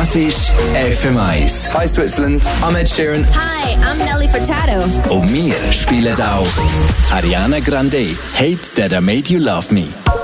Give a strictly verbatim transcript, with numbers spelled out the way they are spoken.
Das ist F M eins. Hi Switzerland, I'm Ed Sheeran. Hi, I'm Nelly Furtado. Und wir spielen auch Ariana Grande, Hate That I Made You Love Me.